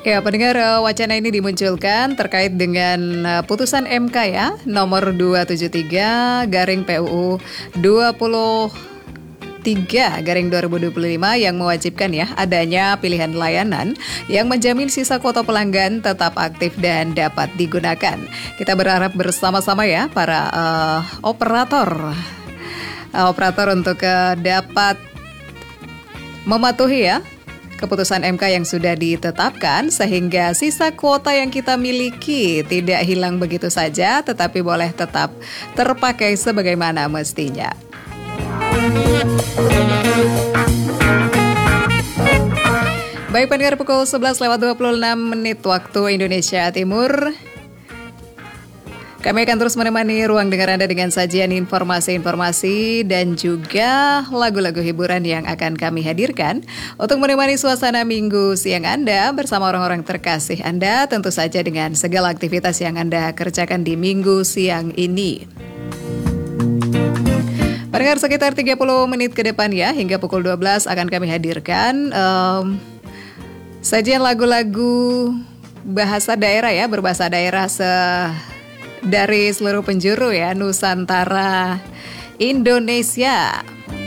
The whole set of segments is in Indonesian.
Ya, pendengar, wacana ini dimunculkan terkait dengan putusan MK ya, nomor 273 garing PUU 23 garing 2025 yang mewajibkan ya adanya pilihan layanan yang menjamin sisa kuota pelanggan tetap aktif dan dapat digunakan. Kita berharap bersama-sama ya para operator untuk dapat mematuhi ya keputusan MK yang sudah ditetapkan sehingga sisa kuota yang kita miliki tidak hilang begitu saja tetapi boleh tetap terpakai sebagaimana mestinya. Baik pendengar, pukul 11:26 waktu Indonesia Timur. Kami akan terus menemani ruang dengar Anda dengan sajian informasi-informasi dan juga lagu-lagu hiburan yang akan kami hadirkan untuk menemani suasana minggu siang Anda bersama orang-orang terkasih Anda, tentu saja dengan segala aktivitas yang Anda kerjakan di minggu siang ini. Pendengar, sekitar 30 menit ke depan ya, hingga pukul 12 akan kami hadirkan sajian lagu-lagu bahasa daerah ya, berbahasa daerah dari seluruh penjuru ya, Nusantara Indonesia.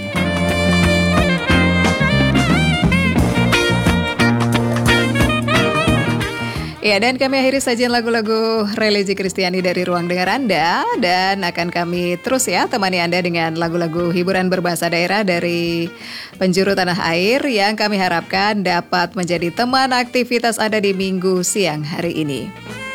Ya, dan kami akhiri sajian lagu-lagu religi Kristiani dari ruang dengar Anda, dan akan kami terus ya temani Anda dengan lagu-lagu hiburan berbahasa daerah dari penjuru tanah air yang kami harapkan dapat menjadi teman aktivitas Anda di minggu siang hari ini.